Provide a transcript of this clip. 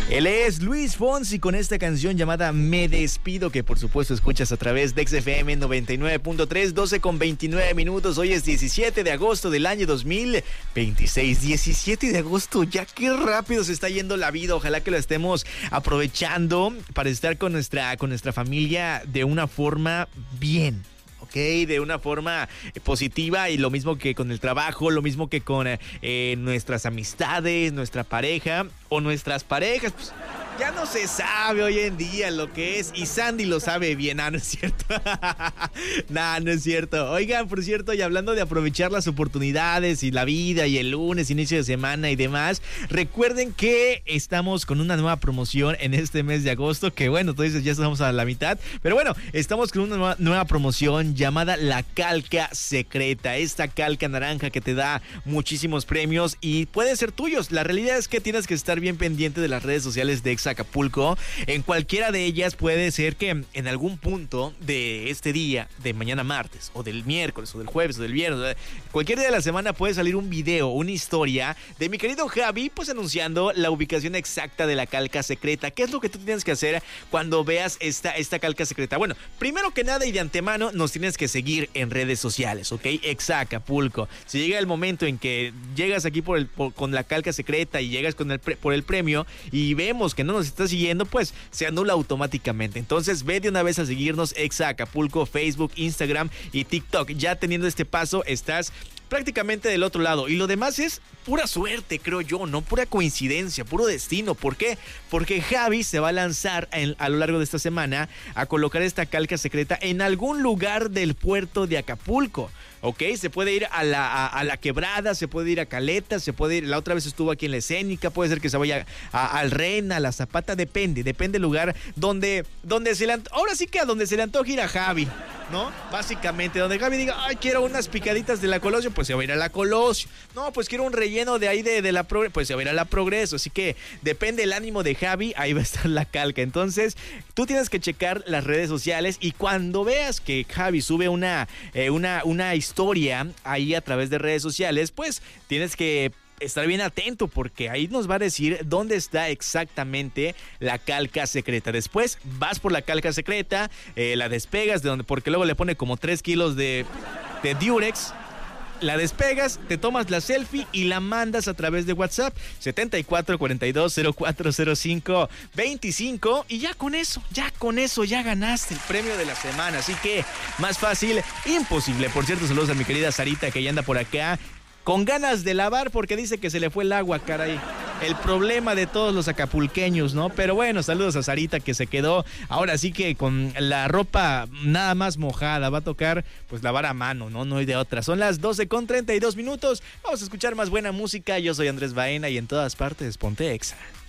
Él es Luis Fonsi con esta canción llamada Me Despido, que por supuesto escuchas a través de XFM 99.3, 12:29. Hoy es 17 de agosto del año 2026. 17 de agosto, ya qué rápido se está yendo la vida. Ojalá que lo estemos aprovechando para estar con nuestra familia de una forma bien. De una forma positiva, y lo mismo que con el trabajo, lo mismo que con nuestras amistades, nuestra pareja o nuestras parejas. Pues, ya no se sabe hoy en día lo que es, y Sandy lo sabe bien. No es cierto. No es cierto. Oigan, por cierto, y hablando de aprovechar las oportunidades y la vida y el lunes, inicio de semana y demás, recuerden que estamos con una nueva promoción en este mes de agosto, que bueno, tú dices, ya estamos a la mitad, pero bueno, estamos con una nueva promoción llamada La Calca Secreta. Esta calca naranja que te da muchísimos premios y pueden ser tuyos. La realidad es que tienes que estar bien pendiente de las redes sociales de Acapulco. En cualquiera de ellas puede ser que en algún punto de este día, de mañana martes, o del miércoles, o del jueves, o del viernes, cualquier día de la semana puede salir un video, una historia de mi querido Javi, pues anunciando la ubicación exacta de la calca secreta. ¿Qué es lo que tú tienes que hacer cuando veas esta calca secreta? Bueno, primero que nada y de antemano nos tienes que seguir en redes sociales, ¿ok? Acapulco. Si llega el momento en que llegas aquí con la calca secreta y llegas por el premio y vemos que no nos está siguiendo, pues se anula automáticamente. Entonces ve de una vez a seguirnos Acapulco, Facebook, Instagram y TikTok. Ya teniendo este paso estás prácticamente del otro lado, y lo demás es pura suerte, creo yo, no pura coincidencia, puro destino. ¿Por qué? Porque Javi se va a lanzar a lo largo de esta semana a colocar esta calca secreta en algún lugar del puerto de Acapulco. ¿Ok? Se puede ir a la Quebrada, se puede ir a Caleta, se puede ir, la otra vez estuvo aquí en la Escénica, puede ser que se vaya al Rena, a la Zapata, depende el lugar donde se le ahora sí que a donde se le antoje ir a Javi, ¿no? Básicamente, donde Javi diga, ay, quiero unas picaditas de la Colosio, pues se va a ir a la Colosio. No, pues quiero un relleno de ahí de la Progreso, pues se va a ir a la Progreso. Así que depende el ánimo de Javi, ahí va a estar la calca. Entonces, tú tienes que checar las redes sociales, y cuando veas que Javi sube una historia ahí a través de redes sociales, pues tienes que estar bien atento, porque ahí nos va a decir dónde está exactamente la calca secreta. Después vas por la calca secreta, la despegas porque luego le pone como 3 kilos de Durex. La despegas, te tomas la selfie y la mandas a través de WhatsApp 7442040525, y ya con eso ya ganaste el premio de la semana. Así que más fácil imposible. Por cierto, saludos a mi querida Sarita, que ya anda por acá con ganas de lavar porque dice que se le fue el agua, caray. El problema de todos los acapulqueños, ¿no? Pero bueno, saludos a Sarita, que se quedó ahora sí que con la ropa nada más mojada. Va a tocar pues lavar a mano, ¿no? No hay de otra. Son las 12:32. Vamos a escuchar más buena música. Yo soy Andrés Baena y en todas partes ponte Exa.